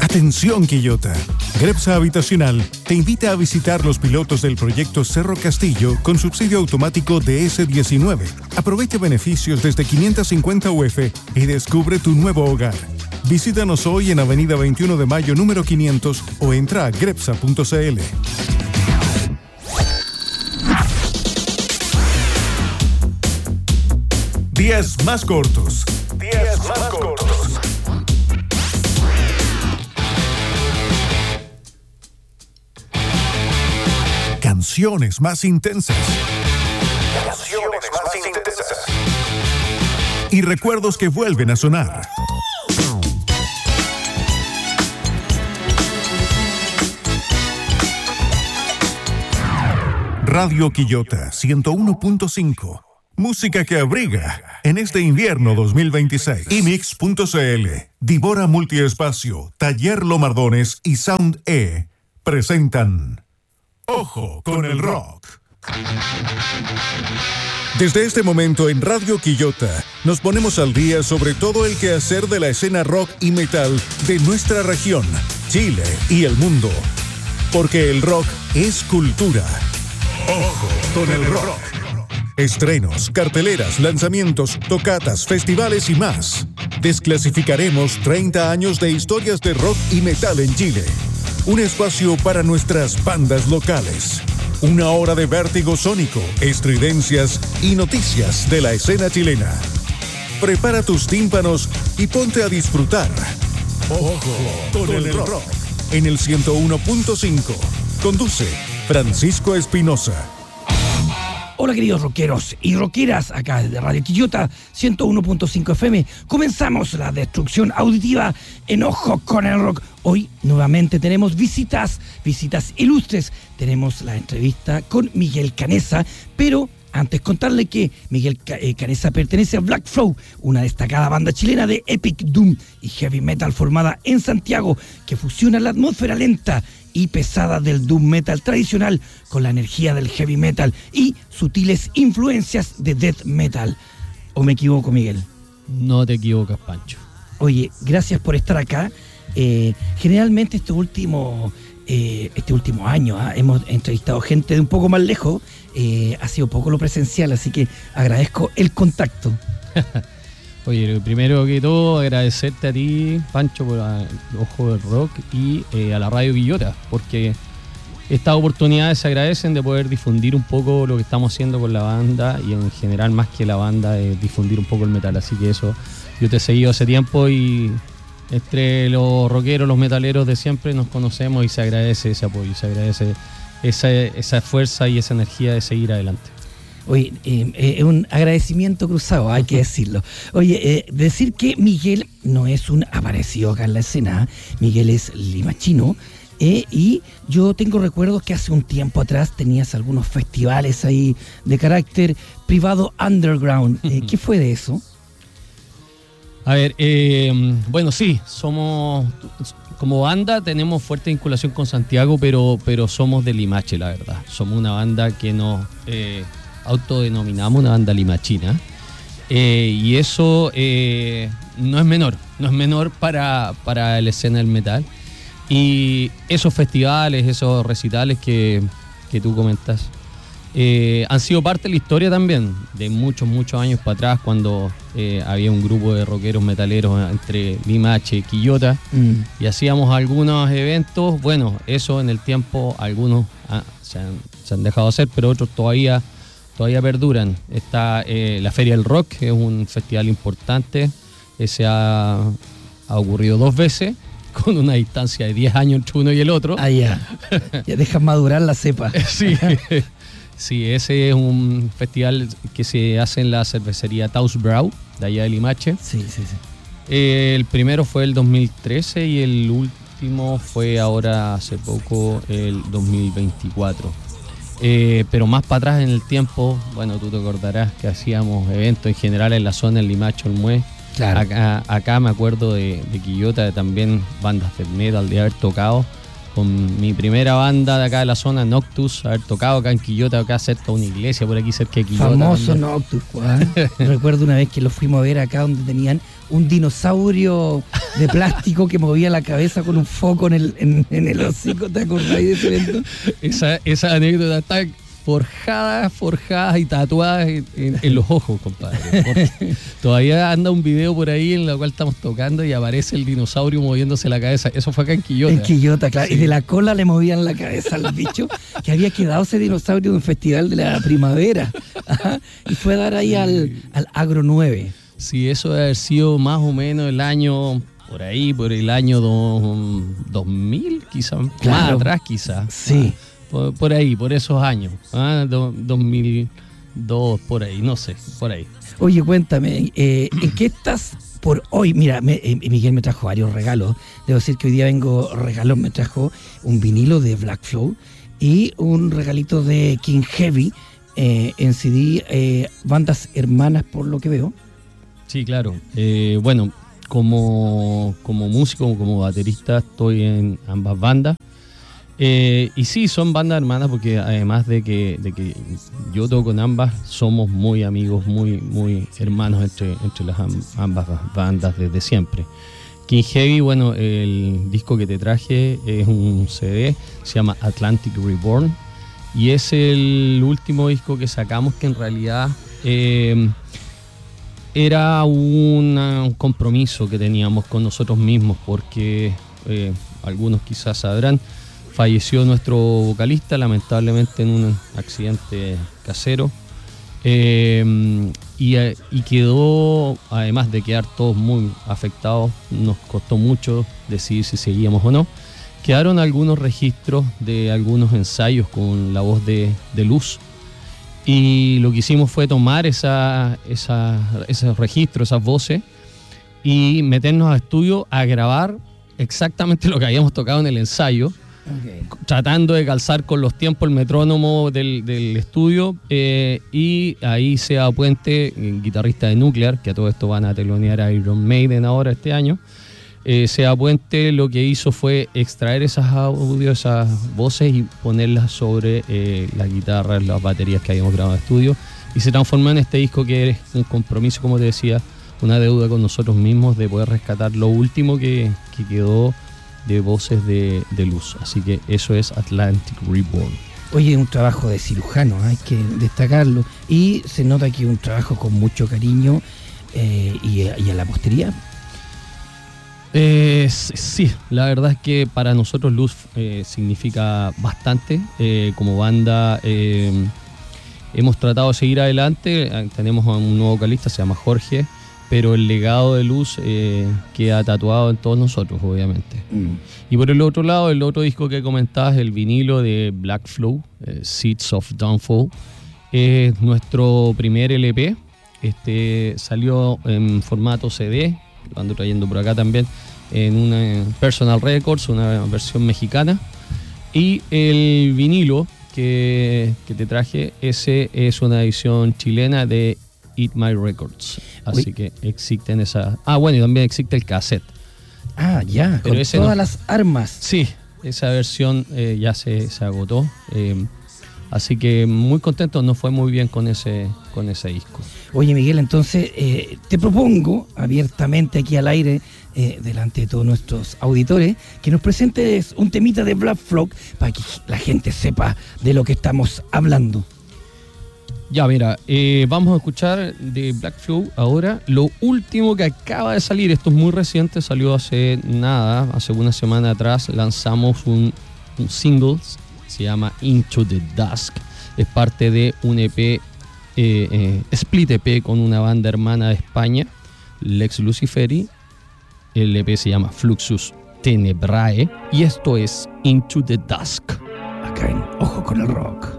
Atención Quillota. Grepsa Habitacional te invita a visitar los pilotos del proyecto Cerro Castillo con subsidio automático de S19. Aprovecha beneficios desde 550 UF y descubre tu nuevo hogar. Visítanos hoy en Avenida 21 de Mayo número 500 o entra a grepsa.cl. Días más cortos. Canciones más intensas. Y recuerdos que vuelven a sonar. Radio Quillota 101.5. Música que abriga en este invierno 2026. Imix.cl, Dibora Multiespacio, Taller Lomardones y Sound E presentan Ojo con el Rock. Desde este momento en Radio Quillota nos ponemos al día sobre todo el quehacer de la escena rock y metal de nuestra región, Chile y el mundo. Porque el rock es cultura. Ojo con el Rock. Estrenos, carteleras, lanzamientos, tocatas, festivales y más. Desclasificaremos 30 años de historias de rock y metal en Chile. Un espacio para nuestras bandas locales. Una hora de vértigo sónico, estridencias y noticias de la escena chilena. Prepara tus tímpanos y ponte a disfrutar. Ojo con el Rock. En el 101.5. Conduce Francisco Espinosa. Hola queridos rockeros y rockeras, acá desde Radio Quillota 101.5 FM. Comenzamos la destrucción auditiva en Ojo con el Rock. Hoy nuevamente tenemos visitas ilustres. Tenemos la entrevista con Miguel Canessa, pero antes contarle que Miguel Canessa pertenece a Black Flow, una destacada banda chilena de epic doom y heavy metal formada en Santiago, que fusiona la atmósfera lenta y pesada del doom metal tradicional con la energía del heavy metal y sutiles influencias de death metal. ¿O me equivoco, Miguel? No te equivocas, Pancho. Oye, gracias por estar acá. Generalmente este último año hemos entrevistado gente de un poco más lejos. Ha sido poco lo presencial, así que agradezco el contacto. Oye, primero que todo agradecerte a ti, Pancho, por Ojo del Rock y a la Radio Quillota, porque estas oportunidades se agradecen de poder difundir un poco lo que estamos haciendo con la banda y en general, más que la banda, difundir un poco el metal. Así que eso, yo te he seguido hace tiempo y entre los rockeros, los metaleros de siempre nos conocemos y se agradece ese apoyo, se agradece esa fuerza y esa energía de seguir adelante. Oye, es un agradecimiento cruzado, hay que decirlo. Oye, decir que Miguel no es un aparecido acá en la escena. Miguel es limachino, y yo tengo recuerdos que hace un tiempo atrás tenías algunos festivales ahí de carácter privado underground. ¿Qué fue de eso? A ver, bueno, sí, somos... Como banda tenemos fuerte vinculación con Santiago, pero somos de Limache, la verdad. Somos una banda que nos autodenominamos una banda limachina. Y eso no es menor para la escena del metal. Y esos festivales, esos recitales que tú comentas, han sido parte de la historia también, de muchos años para atrás, cuando había un grupo de rockeros metaleros entre Limache y Quillota, y hacíamos algunos eventos. Bueno, eso en el tiempo algunos se han dejado hacer, pero otros todavía perduran. Está la Feria del Rock, que es un festival importante. Ese ha ocurrido 2 veces, con una distancia de 10 años entre uno y el otro. Ah, ya dejas madurar la cepa. Sí, ese es un festival que se hace en la cervecería Taus Brau, de allá de Limache. Sí. El primero fue el 2013 y el último fue ahora hace poco, el 2024. Pero más para atrás en el tiempo, bueno, tú te acordarás que hacíamos eventos en general en la zona del Limache, Olmué. Claro. Acá me acuerdo de Quillota, de también bandas de metal, de haber tocado con mi primera banda de acá de la zona, Noctus, haber tocado acá en Quillota, acá cerca de una iglesia, por aquí cerca de Quillota. Famoso también. Noctus, Recuerdo una vez que lo fuimos a ver acá donde tenían un dinosaurio de plástico que movía la cabeza con un foco en el hocico. ¿Te acordáis de ese evento? Esa anécdota está forjada y tatuada en los ojos, compadre. Porque todavía anda un video por ahí en el cual estamos tocando y aparece el dinosaurio moviéndose la cabeza. Eso fue acá en Quillota. En Quillota, claro. Sí. Y de la cola le movían la cabeza al bicho, que había quedado ese dinosaurio en un festival de la primavera. Ajá. Y fue a dar ahí al Agro 9. Sí, eso debe haber sido más o menos el año... Por ahí, por el año 2000, quizás, claro. Más atrás quizás. Sí. Por ahí, por esos años. 2002, por ahí, no sé, por ahí. Oye, cuéntame, ¿en qué estás por hoy? Mira, Miguel me trajo varios regalos. Debo decir que hoy día me trajo un vinilo de Black Flow y un regalito de King Heavy en CD, bandas hermanas por lo que veo. Sí, claro. Bueno, como músico, como baterista, estoy en ambas bandas. Y sí, son bandas hermanas porque además de que yo toco con ambas, somos muy amigos, muy hermanos entre ambas bandas desde siempre. King Heavy, bueno, el disco que te traje es un CD, se llama Atlantic Reborn, y es el último disco que sacamos que en realidad era un compromiso que teníamos con nosotros mismos porque algunos quizás sabrán, falleció nuestro vocalista lamentablemente en un accidente casero y quedó, además de quedar todos muy afectados, nos costó mucho decidir si seguíamos o no. Quedaron algunos registros de algunos ensayos con la voz de Luz y lo que hicimos fue tomar esos registros, esas voces y meternos al estudio a grabar exactamente lo que habíamos tocado en el ensayo. Okay. Tratando de calzar con los tiempos el metrónomo del estudio y ahí Seba Puente, guitarrista de Nuclear, que a todo esto van a telonear a Iron Maiden ahora este año. Seba Puente lo que hizo fue extraer esas audios, esas voces y ponerlas sobre las guitarras, las baterías que habíamos grabado en estudio y se transformó en este disco que es un compromiso, como te decía, una deuda con nosotros mismos de poder rescatar lo último que quedó de voces de Luz. Así que eso es Atlantic Reborn. Oye, un trabajo de cirujano, hay que destacarlo. Y se nota que es un trabajo con mucho cariño y a la posteridad. Sí, la verdad es que para nosotros Luz significa bastante. Como banda hemos tratado de seguir adelante. Tenemos a un nuevo vocalista, se llama Jorge, pero el legado de Luz queda tatuado en todos nosotros, obviamente. Y por el otro lado, el otro disco que comentabas, el vinilo de Black Flow, Seeds of Downfall, es nuestro primer LP. Salió en formato CD, lo ando trayendo por acá también, en una Personal Records, una versión mexicana. Y el vinilo que te traje, ese es una edición chilena de Eat My Records. Así que existen esas... bueno, y también existe el cassette. Ya, pero con todas las armas. Sí, esa versión ya se agotó. Así que muy contento, nos fue muy bien con ese disco. Oye, Miguel, entonces te propongo abiertamente aquí al aire, delante de todos nuestros auditores, que nos presentes un temita de Black Flow para que la gente sepa de lo que estamos hablando. Ya, mira, vamos a escuchar de Black Flow ahora lo último que acaba de salir. Esto es muy reciente, salió hace una semana atrás. Lanzamos un single, se llama Into the Dusk. Es parte de un EP, split EP con una banda hermana de España, Lex Luciferi. El EP se llama Fluxus Tenebrae y esto es Into the Dusk. Acá en Ojo con el Rock.